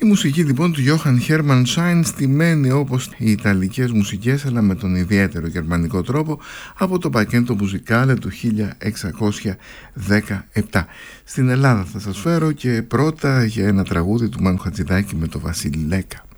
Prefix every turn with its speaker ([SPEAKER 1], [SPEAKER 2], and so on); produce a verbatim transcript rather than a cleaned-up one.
[SPEAKER 1] Η μουσική λοιπόν του Johann Hermann Schein, στημένη όπως οι ιταλικές μουσικές αλλά με τον ιδιαίτερο γερμανικό τρόπο, από το Pacchetto Musicale του χίλια εξακόσια δεκαεπτά. Στην Ελλάδα θα σας φέρω και πρώτα για ένα τραγούδι του Μάνου Χατζηδάκη με το Βασίλη Λέκα.